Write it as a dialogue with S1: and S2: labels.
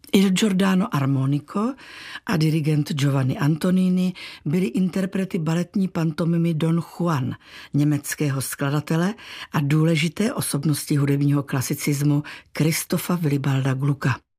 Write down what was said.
S1: Il Giordano Armonico a dirigent Giovanni Antonini byli interprety baletní pantomimy Don Juan, německého skladatele a důležité osobnosti hudebního klasicismu Christopha Willibalda Glucka.